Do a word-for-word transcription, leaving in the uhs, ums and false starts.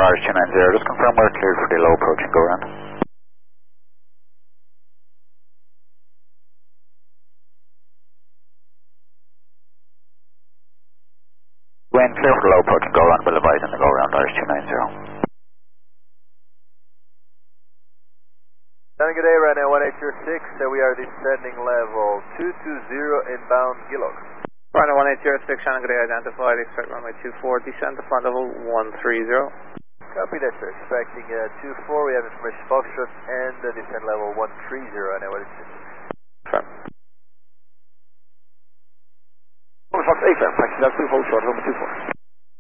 R two nine zero, just confirm we're cleared for the low approach and go around. When clear for the low approach and go around, we'll advise on the go around R two nine zero. Good day, right now one eight zero six, uh, we are descending level two two zero inbound Gillock. Right now one eight zero six, Shannon, good day, identified, expect runway two four, descend to flight level one three zero. Copy that, sir, expecting uh, two four, we have information Foxtrot and uh, descend level one three zero, right now one eight zero six. Confirm.